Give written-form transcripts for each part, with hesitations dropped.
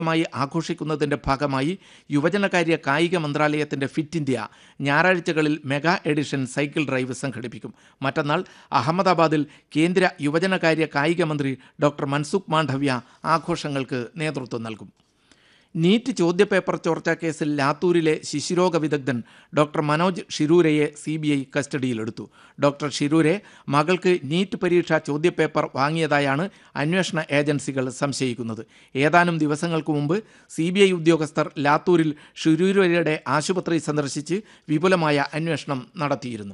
മായി ആഘോഷിക്കുന്നതിന്റെ ഭാഗമായി യുവജനകാര്യ കായിക മന്ത്രാലയത്തിന്റെ ഫിറ്റ് ഇന്ത്യ ഞായറാഴ്ചകളിൽ മെഗാ എഡിഷൻ സൈക്കിൾ ഡ്രൈവ് സംഘടിപ്പിക്കും. മറ്റന്നാൾ അഹമ്മദാബാദിൽ കേന്ദ്ര യുവജനകാര്യ കായിക മന്ത്രി ഡോക്ടർ മൻസുഖ് മാണ്ഡവ്യ ആഘോഷങ്ങൾക്ക് നേതൃത്വം നൽകും. നീറ്റ് ചോദ്യപേപ്പർ ചോർച്ചാ കേസിൽ ലാത്തൂരിലെ ശിശുരോഗ വിദഗ്ധൻ ഡോക്ടർ മനോജ് ഷിരൂരയെ CBI കസ്റ്റഡിയിലെടുത്തു. ഡോക്ടർ ഷിരൂരെ മകൾക്ക് നീറ്റ് പരീക്ഷാ ചോദ്യപേപ്പർ വാങ്ങിയതായാണ് അന്വേഷണ ഏജൻസികൾ സംശയിക്കുന്നത്. ഏതാനും ദിവസങ്ങൾക്ക് മുമ്പ് CBI ഉദ്യോഗസ്ഥർ ലാത്തൂരിൽ ഷിരൂരയുടെ ആശുപത്രി സന്ദർശിച്ച് വിപുലമായ അന്വേഷണം നടത്തിയിരുന്നു.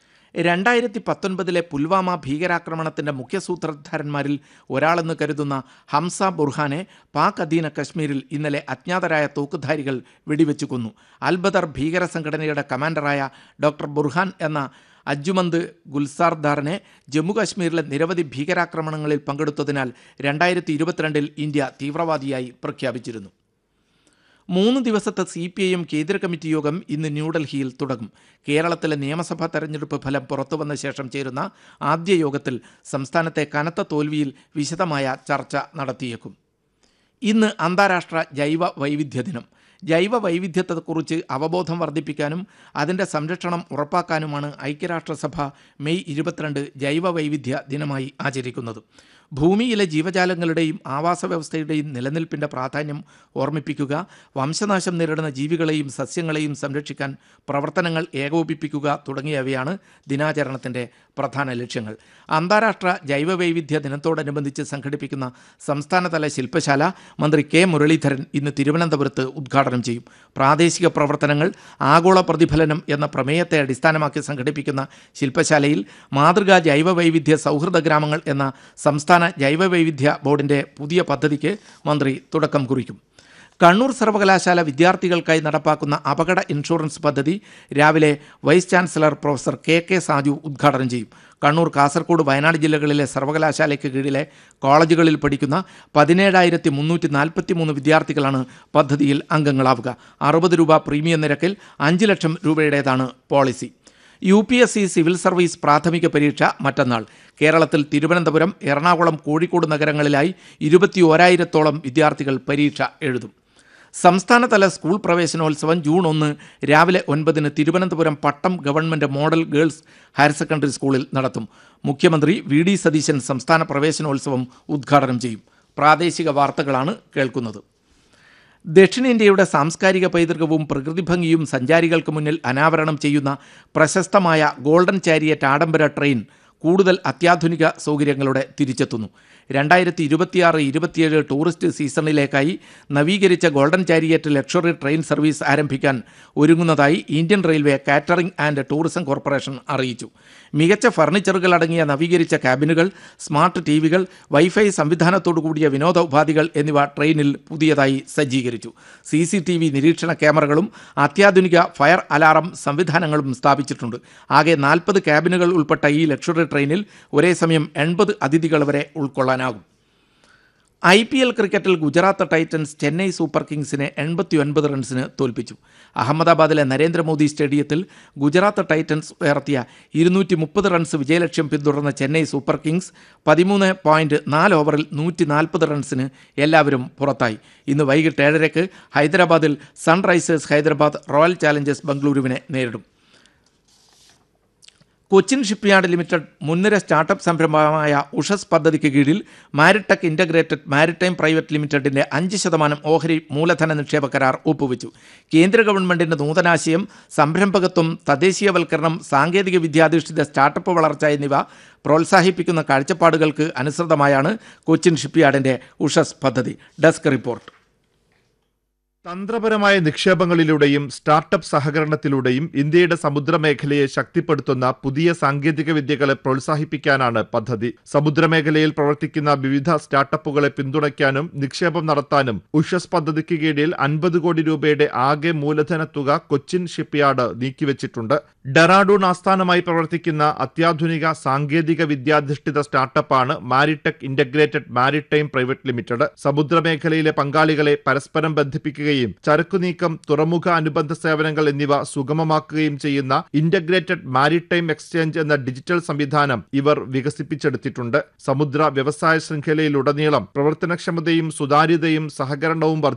2019 പുൽവാമ ഭീകരാക്രമണത്തിന്റെ മുഖ്യസൂത്രധാരന്മാരിൽ ഒരാളെന്ന് കരുതുന്ന ഹംസ ബുർഹാനെ പാക് അധീന കശ്മീരിൽ ഇന്നലെ അജ്ഞാതരായ തോക്കുധാരികൾ വെടിവെച്ചു കൊന്നു. അൽബദർ ഭീകര സംഘടനയുടെ കമാൻഡറായ ഡോക്ടർ ബുർഹാൻ എന്ന അജ്ജുമന്ത് ഗുൽസാർദാറിനെ ജമ്മുകാശ്മീരിലെ നിരവധി ഭീകരാക്രമണങ്ങളിൽ പങ്കെടുത്തതിനാൽ 2022 ഇന്ത്യ തീവ്രവാദിയായി പ്രഖ്യാപിച്ചിരുന്നു. 3 ദിവസത്തെ CPIM കേന്ദ്ര കമ്മിറ്റി യോഗം ഇന്ന് ന്യൂഡൽഹിയിൽ തുടങ്ങും. കേരളത്തിലെ നിയമസഭാ തെരഞ്ഞെടുപ്പ് ഫലം പുറത്തുവന്ന ശേഷം ചേരുന്ന ആദ്യ യോഗത്തിൽ സംസ്ഥാനത്തെ കനത്ത തോൽവിയിൽ വിശദമായ ചർച്ച നടത്തിയേക്കും. ഇന്ന് അന്താരാഷ്ട്ര ജൈവ വൈവിധ്യ ദിനം. ജൈവ വൈവിധ്യത്തെക്കുറിച്ച് അവബോധം വർദ്ധിപ്പിക്കാനും അതിൻ്റെ സംരക്ഷണം ഉറപ്പാക്കാനുമാണ് ഐക്യരാഷ്ട്രസഭ മെയ് 22 ജൈവ വൈവിധ്യ ദിനമായി ആചരിക്കുന്നത്. ഭൂമിയിലെ ജീവജാലങ്ങളുടെയും ആവാസ വ്യവസ്ഥയുടെയും നിലനിൽപ്പിൻ്റെ പ്രാധാന്യം ഓർമ്മിപ്പിക്കുക, വംശനാശം നേരിടുന്ന ജീവികളെയും സസ്യങ്ങളെയും സംരക്ഷിക്കാൻ പ്രവർത്തനങ്ങൾ ഏകോപിപ്പിക്കുക തുടങ്ങിയവയാണ് ദിനാചരണത്തിൻ്റെ പ്രധാന ലക്ഷ്യങ്ങൾ. അന്താരാഷ്ട്ര ജൈവവൈവിധ്യ ദിനത്തോടനുബന്ധിച്ച് സംഘടിപ്പിക്കുന്ന സംസ്ഥാനതല ശില്പശാല മന്ത്രി K. മുരളീധരൻ ഇന്ന് തിരുവനന്തപുരത്ത് ഉദ്ഘാടനം ചെയ്യും. പ്രാദേശിക പ്രവർത്തനങ്ങൾ ആഗോള പ്രതിഫലനം എന്ന പ്രമേയത്തെ അടിസ്ഥാനമാക്കി സംഘടിപ്പിക്കുന്ന ശില്പശാലയിൽ മാതൃകാ ജൈവവൈവിധ്യ സൗഹൃദ ഗ്രാമങ്ങൾ എന്ന സംസ്ഥാന ജൈവവൈവിധ്യ ബോർഡിൻ്റെ പുതിയ പദ്ധതിക്ക് മന്ത്രി തുടക്കം കുറിക്കും. കണ്ണൂർ സർവകലാശാല വിദ്യാർത്ഥികൾക്കായി നടപ്പാക്കുന്ന അപകട ഇൻഷുറൻസ് പദ്ധതി രാവിലെ vice chancellor professor KK Saju ഉദ്ഘാടനം ചെയ്യും. കണ്ണൂർ, കാസർഗോഡ്, വയനാട് ജില്ലകളിലെ സർവകലാശാലയ്ക്ക് കീഴിലെ കോളേജുകളിൽ പഠിക്കുന്ന 17,343 വിദ്യാർത്ഥികളാണ് പദ്ധതിയിൽ അംഗങ്ങളാവുക. 60 രൂപ പ്രീമിയം നിരക്കിൽ 5 ലക്ഷം രൂപയുടേതാണ് പോളിസി. UPSC സിവിൽ സർവീസ് പ്രാഥമിക പരീക്ഷ മറ്റന്നാൾ. കേരളത്തിൽ തിരുവനന്തപുരം, എറണാകുളം, കോഴിക്കോട് നഗരങ്ങളിലായി 21,000-ഓളം വിദ്യാർത്ഥികൾ പരീക്ഷ എഴുതും. സംസ്ഥാനതല സ്കൂൾ പ്രവേശനോത്സവം ജൂൺ 1 രാവിലെ 9-ന് തിരുവനന്തപുരം പട്ടം government model girls higher secondary സ്കൂളിൽ നടത്തും. മുഖ്യമന്ത്രി VD സതീശൻ സംസ്ഥാന പ്രവേശനോത്സവം ഉദ്ഘാടനം ചെയ്യും. പ്രാദേശിക വാർത്തകളാണ് കേൾക്കുന്നത്. ദക്ഷിണേന്ത്യയുടെ സാംസ്കാരിക പൈതൃകവും പ്രകൃതിഭംഗിയും സഞ്ചാരികൾക്ക് മുന്നിൽ അനാവരണം ചെയ്യുന്ന പ്രശസ്തമായ ഗോൾഡൻ ചാരിയറ്റ് ആഡംബര ട്രെയിൻ കൂടുതൽ അത്യാധുനിക സൗകര്യങ്ങളോടെ തിരിച്ചെത്തുന്നു. 2026-27 ടൂറിസ്റ്റ് സീസണിലേക്കായി നവീകരിച്ച golden chariot luxury train service ആരംഭിക്കാൻ ഒരുങ്ങുന്നതായി Indian railway catering and tourism corporation അറിയിച്ചു. മികച്ച ഫർണിച്ചറുകൾ അടങ്ങിയ നവീകരിച്ച ക്യാബിനുകൾ, സ്മാർട്ട് TVകൾ, വൈഫൈ സംവിധാനത്തോടു കൂടിയ വിനോദ ഉപാധികൾ എന്നിവ ട്രെയിനിൽ പുതിയതായി സജ്ജീകരിച്ചു. CCTV നിരീക്ഷണ ക്യാമറകളും അത്യാധുനിക ഫയർ അലാറം സംവിധാനങ്ങളും സ്ഥാപിച്ചിട്ടുണ്ട്. ആകെ 40 ക്യാബിനുകൾ ഉൾപ്പെട്ട ഈ ലക്ഷറി ട്രെയിനിൽ ഒരേ സമയം 80 അതിഥികൾ വരെ ഉൾക്കൊള്ളാനാകും. IPL ക്രിക്കറ്റിൽ ഗുജറാത്ത് ടൈറ്റൻസ് ചെന്നൈ സൂപ്പർ കിങ്സിനെ 89 റൺസിന് തോൽപ്പിച്ചു. അഹമ്മദാബാദിലെ നരേന്ദ്രമോദി സ്റ്റേഡിയത്തിൽ ഗുജറാത്ത് ടൈറ്റൻസ് ഉയർത്തിയ 230 റൺസ് വിജയലക്ഷ്യം പിന്തുടർന്ന ചെന്നൈ സൂപ്പർ കിങ്സ് 13.4 ഓവറിൽ 140 റൺസിന് എല്ലാവരും പുറത്തായി. ഇന്ന് വൈകിട്ട് 7:30 ഹൈദരാബാദിൽ സൺറൈസേഴ്സ് ഹൈദരാബാദ് റോയൽ ചാലഞ്ചേഴ്സ് ബംഗളൂരുവിനെ നേരിടും. കൊച്ചിൻ ഷിപ്പ്യാർഡ് ലിമിറ്റഡ് മുൻനിര സ്റ്റാർട്ടപ്പ് സംരംഭമായ ഉഷസ് പദ്ധതിക്ക് കീഴിൽ മാരിടെക് ഇൻ്റഗ്രേറ്റഡ് മാരിടൈം പ്രൈവറ്റ് ലിമിറ്റഡിൻ്റെ 5% ഓഹരി മൂലധന നിക്ഷേപ കരാർ ഒപ്പുവെച്ചു. കേന്ദ്ര ഗവൺമെൻറ്റിൻ്റെ നൂതനാശയം, സംരംഭകത്വം, തദ്ദേശീയവൽക്കരണം, സാങ്കേതിക വിദ്യാധിഷ്ഠിത സ്റ്റാർട്ടപ്പ് വളർച്ച എന്നിവ പ്രോത്സാഹിപ്പിക്കുന്ന കാഴ്ചപ്പാടുകൾക്ക് അനുസൃതമായാണ് കൊച്ചിൻ ഷിപ്പ്യാർഡിൻ്റെ ഉഷസ് പദ്ധതി. Desk report. തന്ത്രപരമായ നിക്ഷേപങ്ങളിലൂടെയും സ്റ്റാർട്ടപ്പ് സഹകരണത്തിലൂടെയും ഇന്ത്യയുടെ സമുദ്രമേഖലയെ ശക്തിപ്പെടുത്തുന്ന പുതിയ സാങ്കേതിക വിദ്യകളെ പ്രോത്സാഹിപ്പിക്കാനാണ് പദ്ധതി. സമുദ്രമേഖലയിൽ പ്രവർത്തിക്കുന്ന വിവിധ സ്റ്റാർട്ടപ്പുകളെ പിന്തുണയ്ക്കാനും നിക്ഷേപം നടത്താനും ഉഷസ് പദ്ധതിക്ക് കീഴിൽ 50 കോടി രൂപയുടെ ആകെ മൂലധന തുക കൊച്ചിൻ ഷിപ്പ്യാർഡ് നീക്കിവച്ചിട്ടുണ്ട്. ഡെറാഡൂൺ ആസ്ഥാനമായി പ്രവർത്തിക്കുന്ന അത്യാധുനിക സാങ്കേതിക വിദ്യാധിഷ്ഠിത സ്റ്റാർട്ടപ്പാണ് Maritech integrated maritime private limited. സമുദ്രമേഖലയിലെ പങ്കാളികളെ പരസ്പരം ബന്ധിപ്പിക്കുകയും ചരക്കുനീക്കം, തുറമുഖ അനുബന്ധ സേവനങ്ങൾ എന്നിവ സുഗമമാക്കുകയും ചെയ്യുന്ന ഇന്റഗ്രേറ്റഡ് മാരിടൈം എക്സ്ചേഞ്ച് എന്ന ഡിജിറ്റൽ സംവിധാനം ഇവർ വികസിപ്പിച്ചെടുത്തിട്ടുണ്ട്. സമുദ്ര വ്യവസായ ശൃംഖലയിലുടനീളം പ്രവർത്തനക്ഷമതയും സുതാര്യതയും സഹകരണവും